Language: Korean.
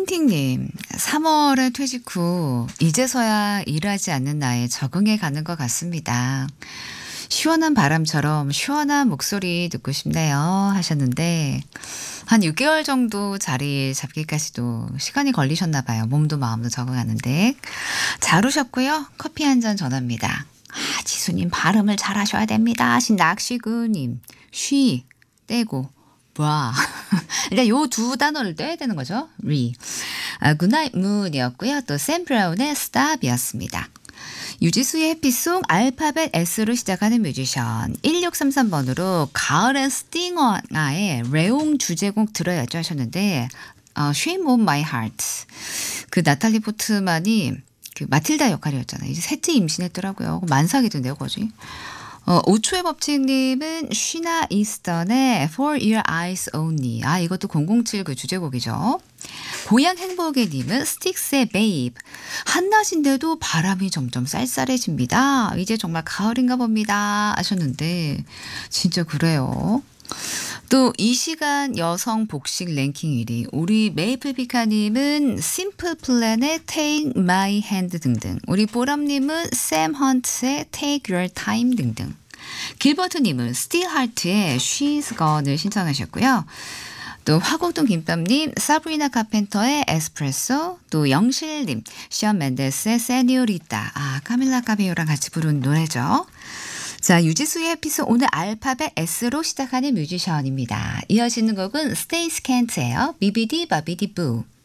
틴팅님, 3월에 퇴직 후 이제서야 일하지 않는 나이에 적응해 가는 것 같습니다. 시원한 바람처럼 시원한 목소리 듣고 싶네요 하셨는데 한 6개월 정도 자리 잡기까지도 시간이 걸리셨나 봐요. 몸도 마음도 적응하는데. 잘 오셨고요. 커피 한 잔 전합니다. 아, 지수님 발음을 잘 하셔야 됩니다. 신낙시구님, 쉬 떼고 와. 일단 요 두 단어를 떼야 되는 거죠. 굿나잇 문이었고요. 또 샘 브라운의 스탑이었습니다. 유지수의 해피송 알파벳 S로 시작하는 뮤지션 1633번으로 가을의 스팅어나의 레옹 주제곡 들어야죠 하셨는데 Shame on my heart. 그 나탈리 포트만이 그 마틸다 역할이었잖아요. 이제 셋째 임신했더라고요. 만삭이던데요 거지. 5초의 법칙님은 쉬나 이스턴의 For Your Eyes Only. 아, 이것도 007 그 주제곡이죠. 고향 행복의 님은 스틱스의 Babe. 한낮인데도 바람이 점점 쌀쌀해집니다. 이제 정말 가을인가 봅니다 하셨는데 진짜 그래요. 또 이 시간 여성 복식 랭킹 1위 우리 메이플 피카님은 심플 플랜의 Take My Hand 등등, 우리 보람님은 샘 헌트의 Take Your Time 등등, 길버트님은 스틸 하트의 She's Gone을 신청하셨고요. 또 화곡동 김밥님 사브리나 카펜터의 에스프레소, 또 영실님 시언 맨데스의 세뇨리타. 아, 카밀라 카베요랑 같이 부른 노래죠. 자, 유지수의 해피송 오늘 알파벳 S로 시작하는 뮤지션입니다. 이어지는 곡은 스테이스 켄트예요. 비비디 바비디 부.